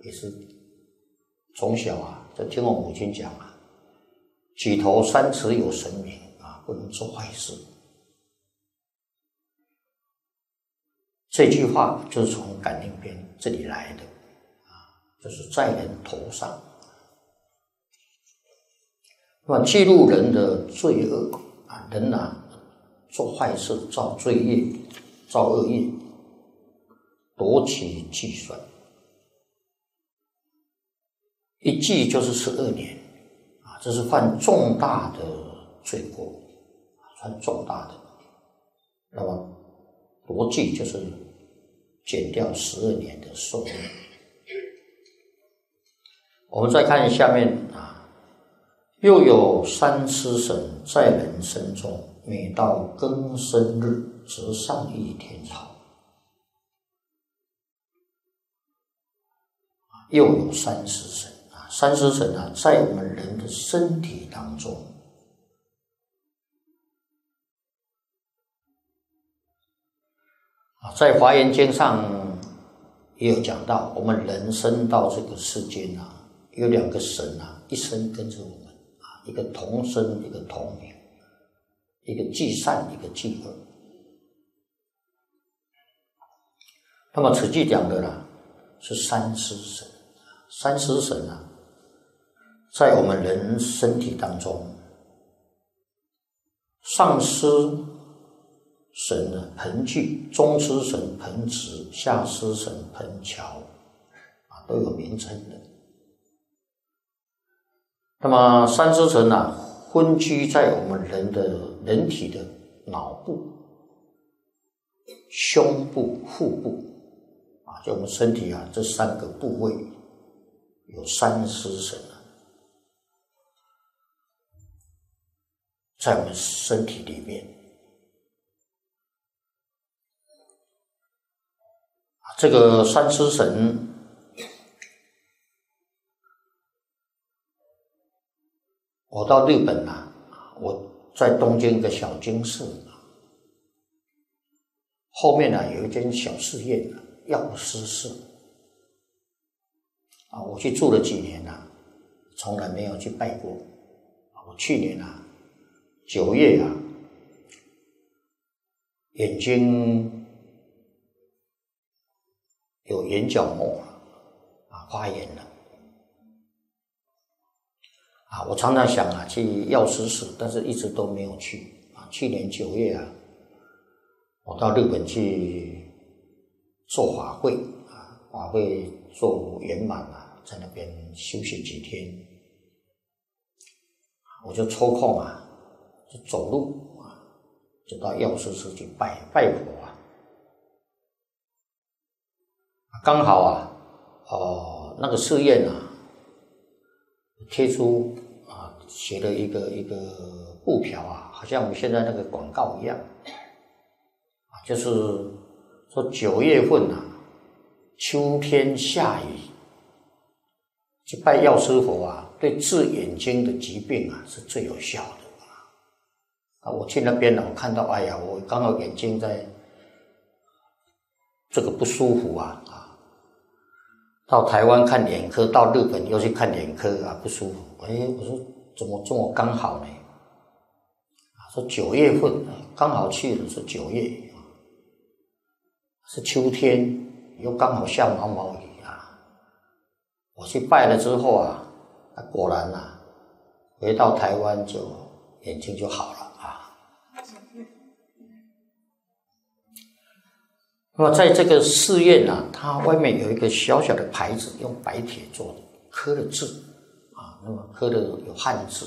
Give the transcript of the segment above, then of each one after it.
也是从小啊就听我母亲讲啊，举头三尺有神明啊，不能做坏事。这句话就是从感应篇这里来的啊，就是在人头上。那么记录人的罪恶啊，人啊做坏事造罪业，造恶业，夺其计算，一计就是12年啊，这是犯重大的罪过，犯重大的。那么夺计就是减掉12年的寿命。我们再看下面啊，又有三尸神在人身中，每到庚申日，则上诣天朝。又有三尸神啊，三尸神啊，在我们人的身体当中。在华严经上也有讲到，我们人生到这个世间啊，有2个神啊，一生跟着我们啊，一个同生，一个同名，一个既善，一个既恶。那么此句讲的呢，是三尸神。三尸神啊，在我们人身体当中，上尸神呢盆具，中尸神盆池，下尸神盆桥啊，都有名称的。那么三尸神啊，分居在我们人体的脑部、胸部、腹部啊，就我们身体啊这3个部位有三尸神啊，在我们身体里面。这个三尸神我到日本啊，我在东京一个小津市后面啊有一间小寺院啊，药师寺啊，我去住了几年啊，从来没有去拜过。我去年啊9月啊，眼睛有眼角膜啊发炎了啊，我常常想啊去药师寺，但是一直都没有去啊。去年9月啊，我到日本去做法会啊，法会做圆满啊，在那边休息几天，我就抽空啊，就走路啊，就到药师寺去拜佛啊。刚好啊，那个寺院啊，贴出啊，写了一个布条啊，好像我们现在那个广告一样，啊，就是说9月份啊，秋天下雨，去拜药师佛啊，对治眼睛的疾病啊是最有效的啊。我去那边呢，我看到，哎呀，我刚好眼睛在这个不舒服啊。到台湾看眼科，到日本又去看眼科啊，不舒服。我说怎么这么刚好呢？说9月份刚好去的是9月，是秋天，又刚好下毛毛雨啊。我去拜了之后啊，果然啊，回到台湾就眼睛就好了啊。那么在这个寺院啊，它外面有一个小小的牌子，用白铁做的，刻了字啊，那么刻的有汉字。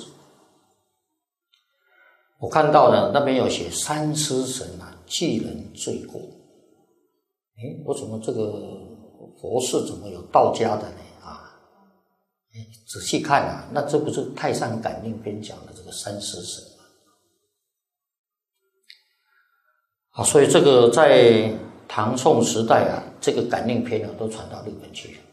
我看到呢，那边有写三尸神啊，记人罪过。我怎么这个佛寺怎么有道家的呢？啊，仔细看啊，那这不是《太上感应篇》讲的这个三尸神吗？啊，所以这个在唐宋时代啊，这个感应篇啊都传到日本去了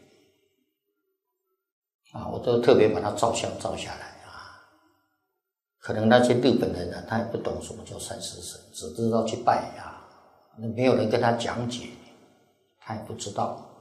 啊，我都特别把它照相照下来啊。可能那些日本人呢，他也不懂什么叫三尸神，只知道去拜啊，没有人跟他讲解，他也不知道。